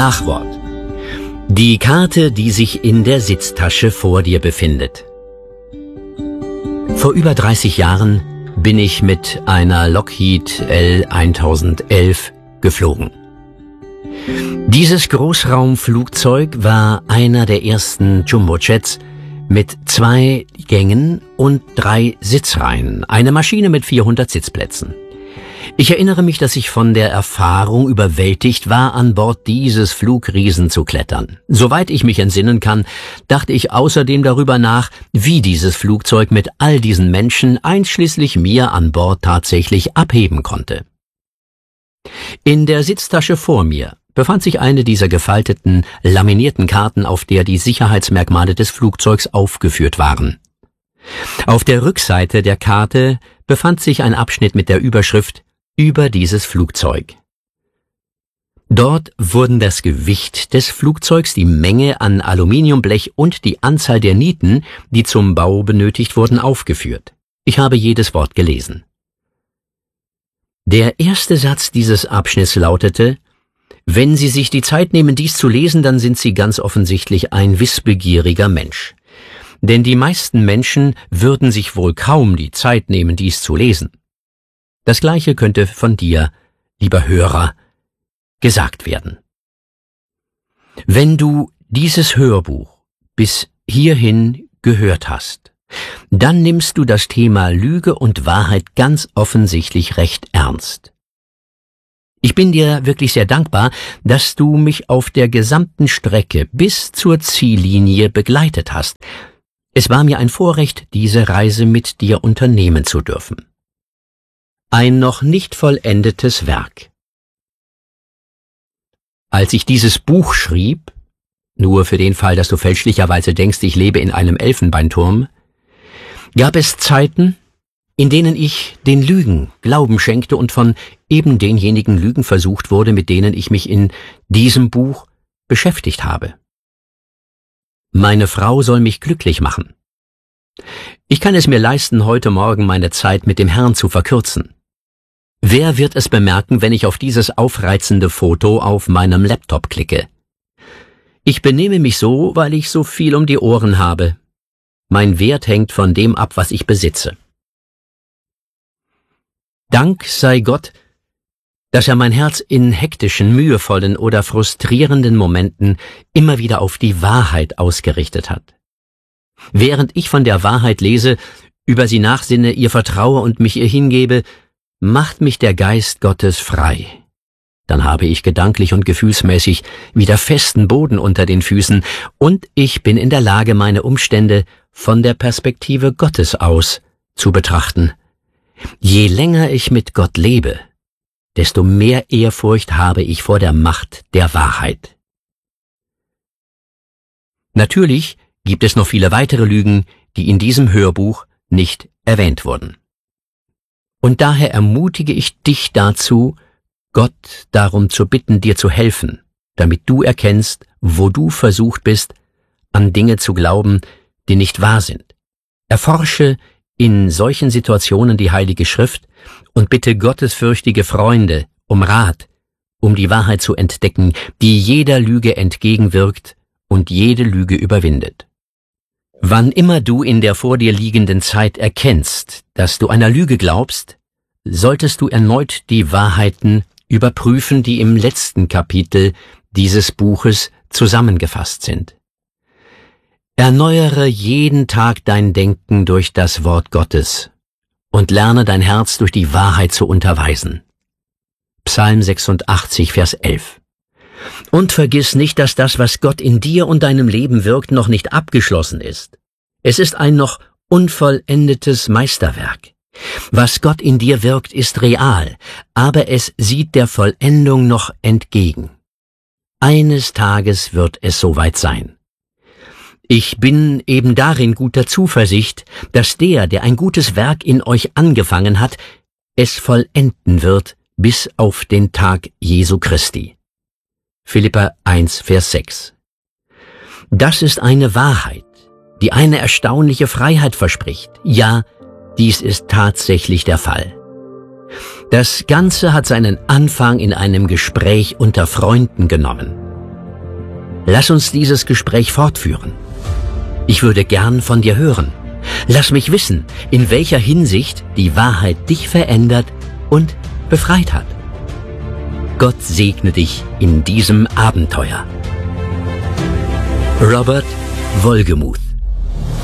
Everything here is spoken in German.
Nachwort. Die Karte, die sich in der Sitztasche vor dir befindet. Vor über 30 Jahren bin ich mit einer Lockheed L1011 geflogen. Dieses Großraumflugzeug war einer der ersten Jumbojets mit 2 Gängen und 3 Sitzreihen, eine Maschine mit 400 Sitzplätzen. Ich erinnere mich, dass ich von der Erfahrung überwältigt war, an Bord dieses Flugriesen zu klettern. Soweit ich mich entsinnen kann, dachte ich außerdem darüber nach, wie dieses Flugzeug mit all diesen Menschen, einschließlich mir an Bord, tatsächlich abheben konnte. In der Sitztasche vor mir befand sich eine dieser gefalteten, laminierten Karten, auf der die Sicherheitsmerkmale des Flugzeugs aufgeführt waren. Auf der Rückseite der Karte befand sich ein Abschnitt mit der Überschrift über dieses Flugzeug. Dort wurden das Gewicht des Flugzeugs, die Menge an Aluminiumblech und die Anzahl der Nieten, die zum Bau benötigt wurden, aufgeführt. Ich habe jedes Wort gelesen. Der erste Satz dieses Abschnitts lautete: Wenn Sie sich die Zeit nehmen, dies zu lesen, dann sind Sie ganz offensichtlich ein wissbegieriger Mensch. Denn die meisten Menschen würden sich wohl kaum die Zeit nehmen, dies zu lesen. Das Gleiche könnte von dir, lieber Hörer, gesagt werden. Wenn du dieses Hörbuch bis hierhin gehört hast, dann nimmst du das Thema Lüge und Wahrheit ganz offensichtlich recht ernst. Ich bin dir wirklich sehr dankbar, dass du mich auf der gesamten Strecke bis zur Ziellinie begleitet hast. Es war mir ein Vorrecht, diese Reise mit dir unternehmen zu dürfen. Ein noch nicht vollendetes Werk. Als ich dieses Buch schrieb, nur für den Fall, dass du fälschlicherweise denkst, ich lebe in einem Elfenbeinturm, gab es Zeiten, in denen ich den Lügen Glauben schenkte und von eben denjenigen Lügen versucht wurde, mit denen ich mich in diesem Buch beschäftigt habe. Meine Frau soll mich glücklich machen. Ich kann es mir leisten, heute Morgen meine Zeit mit dem Herrn zu verkürzen. Wer wird es bemerken, wenn ich auf dieses aufreizende Foto auf meinem Laptop klicke? Ich benehme mich so, weil ich so viel um die Ohren habe. Mein Wert hängt von dem ab, was ich besitze. Dank sei Gott, dass er mein Herz in hektischen, mühevollen oder frustrierenden Momenten immer wieder auf die Wahrheit ausgerichtet hat. Während ich von der Wahrheit lese, über sie nachsinne, ihr vertraue und mich ihr hingebe, macht mich der Geist Gottes frei. Dann habe ich gedanklich und gefühlsmäßig wieder festen Boden unter den Füßen und ich bin in der Lage, meine Umstände von der Perspektive Gottes aus zu betrachten. Je länger ich mit Gott lebe, desto mehr Ehrfurcht habe ich vor der Macht der Wahrheit. Natürlich gibt es noch viele weitere Lügen, die in diesem Hörbuch nicht erwähnt wurden. Und daher ermutige ich dich dazu, Gott darum zu bitten, dir zu helfen, damit du erkennst, wo du versucht bist, an Dinge zu glauben, die nicht wahr sind. Erforsche in solchen Situationen die Heilige Schrift und bitte gottesfürchtige Freunde um Rat, um die Wahrheit zu entdecken, die jeder Lüge entgegenwirkt und jede Lüge überwindet. Wann immer du in der vor dir liegenden Zeit erkennst, dass du einer Lüge glaubst, solltest du erneut die Wahrheiten überprüfen, die im letzten Kapitel dieses Buches zusammengefasst sind. Erneuere jeden Tag dein Denken durch das Wort Gottes und lerne dein Herz durch die Wahrheit zu unterweisen. Psalm 86, Vers 11. Und vergiss nicht, dass das, was Gott in dir und deinem Leben wirkt, noch nicht abgeschlossen ist. Es ist ein noch unvollendetes Meisterwerk. Was Gott in dir wirkt, ist real, aber es sieht der Vollendung noch entgegen. Eines Tages wird es soweit sein. Ich bin eben darin guter Zuversicht, dass der ein gutes Werk in euch angefangen hat, es vollenden wird bis auf den Tag Jesu Christi. Philipper 1, Vers 6. Das ist eine Wahrheit, die eine erstaunliche Freiheit verspricht. Ja, dies ist tatsächlich der Fall. Das Ganze hat seinen Anfang in einem Gespräch unter Freunden genommen. Lass uns dieses Gespräch fortführen. Ich würde gern von dir hören. Lass mich wissen, in welcher Hinsicht die Wahrheit dich verändert und befreit hat. Gott segne dich in diesem Abenteuer. Robert Wolgemuth.